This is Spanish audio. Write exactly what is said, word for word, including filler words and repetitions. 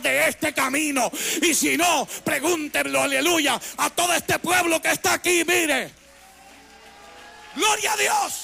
de este camino. Y si no, pregúntenlo, aleluya, a todo este pueblo que está aquí, mire. Gloria a Dios.